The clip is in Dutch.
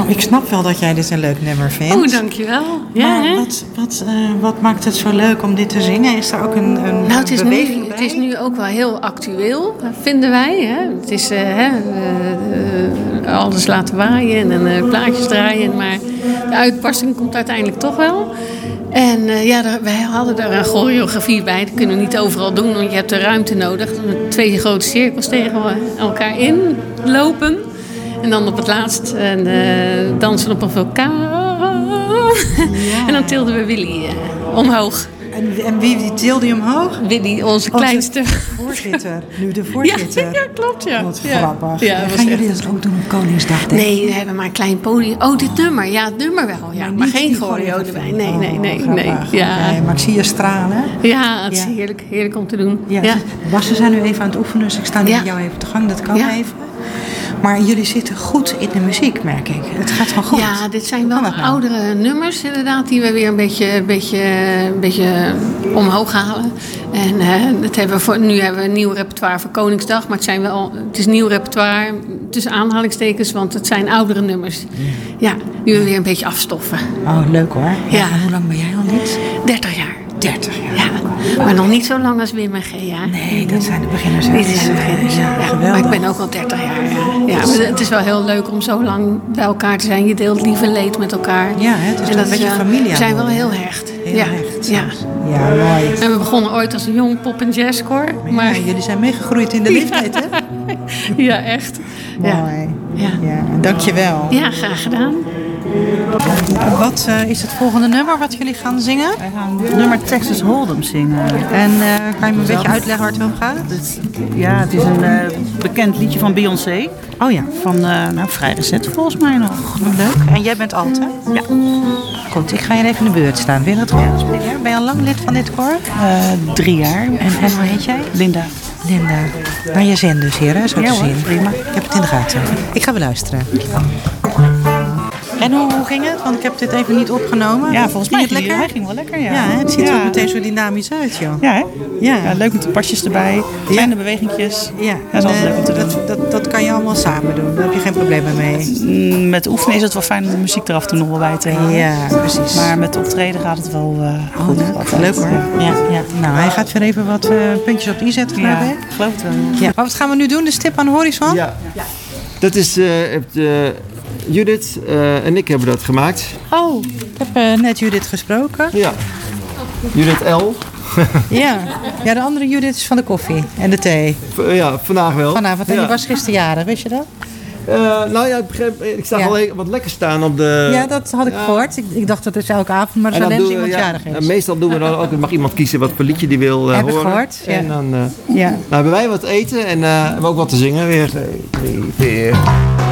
ik snap wel dat jij dit een leuk nummer vindt. Oh, dankjewel. Ja, maar wat maakt het zo leuk om dit te zingen? Is er ook een beweging bij? Het is nu ook wel heel actueel, vinden wij. Hè? Het is alles laten waaien en plaatjes draaien. Maar de uitbarsting komt uiteindelijk toch wel. En wij hadden daar een choreografie bij. Dat kunnen we niet overal doen, want je hebt de ruimte nodig. Met 2 grote cirkels tegen elkaar in lopen. En dan op het laatst dansen op een vulkaan. Ja. En dan tilden we Willy omhoog. En wie tilde je omhoog? Willy, onze kleinste. Voorzitter. Nu de voorzitter. Ja, klopt, ja. Wat grappig. Ja, gaan jullie dat ook doen op Koningsdag? Nee, we hebben maar een klein podium. Oh, dit nummer. Ja, het nummer wel. Ja. Maar geen choreo erbij. Nee. Ja. Okay, maar ik zie je stralen. Ja, het is heerlijk om te doen. Ja. Bas, we zijn nu even aan het oefenen, dus ik sta nu met jou even op de gang. Dat kan even. Maar jullie zitten goed in de muziek, merk ik. Het gaat gewoon goed. Ja, dit zijn wel oudere nummers inderdaad, die we weer een beetje omhoog halen. En nu hebben we een nieuw repertoire voor Koningsdag. Maar het is nieuw repertoire tussen aanhalingstekens, want het zijn oudere nummers. Ja, die we weer een beetje afstoffen. Oh, leuk hoor. Ja. En hoe lang ben jij al lid? 30 jaar. 30 jaar. Ja, maar nog niet zo lang als Wim en Gea. Nee, dat zijn de beginners. Dit zijn de beginners, ja. Maar ik ben ook al 30 jaar. Ja, maar het is wel heel leuk om zo lang bij elkaar te zijn. Je deelt lief en leed met elkaar. Ja, het is een beetje familie. We zijn wel heel hecht. Heel hecht. Ja, mooi. En we begonnen ooit als een jong pop- en jazzkoor. Maar jullie zijn meegegroeid in de leeftijd, hè? Ja, echt. Mooi. Ja. Dankjewel. Ja, graag gedaan. Wat is het volgende nummer wat jullie gaan zingen? Wij gaan het nummer Texas Hold'em zingen. En kan je me een beetje uitleggen waar het om gaat? Het is een bekend liedje van Beyoncé. Oh ja. Van vrij recent volgens mij nog. Leuk. En jij bent alt, hè? Ja. Goed, ik ga je even in de beurt staan. Wil je dat goed? Ben je al lang lid van dit koor? 3 jaar. En hoe heet jij? Linda. Naar je zin dus hier, hè? Zo te zien. Prima. Ik heb het in de gaten. Ik ga wel luisteren. En hoe ging het? Want ik heb dit even niet opgenomen. Ja, volgens mij ging hij ging wel lekker. Ja, het ziet er ook meteen zo dynamisch uit, joh. Ja, hè? Ja. Leuk met de pasjes erbij. Kleine bewegingjes. Ja. Dat is altijd leuk om te doen. Dat kan je allemaal samen doen. Daar heb je geen problemen mee. Met oefenen is het wel fijn om de muziek er af en toe nog wel bij te hebben. Ja, precies. Maar met optreden gaat het wel goed. Leuk hoor. Ja. Nou, hij gaat weer even wat puntjes op de i zetten, geloof ik. Ik geloof het wel. Ja. Maar wat gaan we nu doen? De stip aan de horizon? Ja. Dat is Judith en ik hebben dat gemaakt. Oh, ik heb net Judith gesproken. Ja. Judith L. Ja, de andere Judith is van de koffie en de thee. Ja, vandaag wel. Vanavond. En die was gisteren jarig, wist je dat? Ik begreep, ik zag al wat lekker staan op de... Ja, dat had ik gehoord. Ik dacht dat is elke avond, maar dat is alleen als iemand jarig is. Meestal doen we dan ook, mag iemand kiezen wat voor liedje die wil horen. Heb ik gehoord, ja. En dan hebben wij wat eten en hebben we ook wat te zingen weer. 2, 3, 4...